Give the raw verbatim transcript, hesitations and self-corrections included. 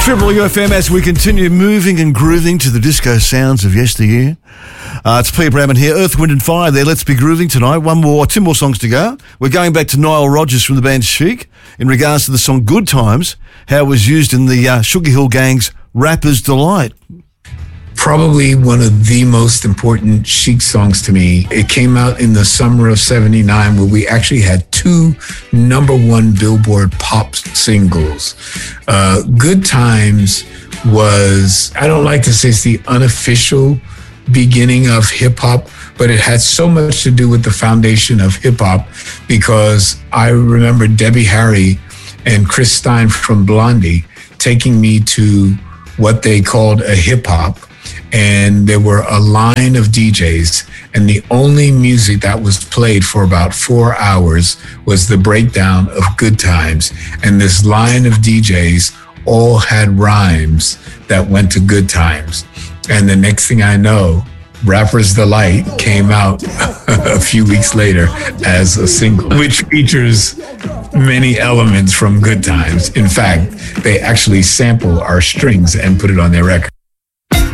Triple U F M as we continue moving and grooving to the disco sounds of yesteryear. Uh, it's Peter Bradman here, Earth, Wind and Fire there. Let's be grooving tonight. One more, two more songs to go. We're going back to Nile Rodgers from the band Chic in regards to the song Good Times, how it was used in the uh, Sugar Hill Gang's Rapper's Delight. Probably one of the most important Chic songs to me. It came out in the summer of seventy-nine where we actually had two number one Billboard pop singles. Uh, Good Times was, I don't like to say it's the unofficial beginning of hip hop, but it had so much to do with the foundation of hip hop because I remember Debbie Harry and Chris Stein from Blondie taking me to what they called a hip hop. And there were a line of D Js, and the only music that was played for about four hours was the breakdown of Good Times. And this line of D Js all had rhymes that went to Good Times. And the next thing I know, Rapper's Delight came out a few weeks later as a single, which features many elements from Good Times. In fact, they actually sample our strings and put it on their record.